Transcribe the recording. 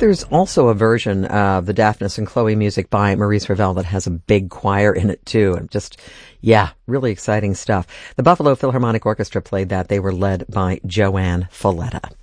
there's also a version of the Daphnis and Chloe music by Maurice Ravel that has a big choir in it too. And just, yeah, really exciting stuff. The Buffalo Philharmonic Orchestra played that. They were led by Joanne Falletta.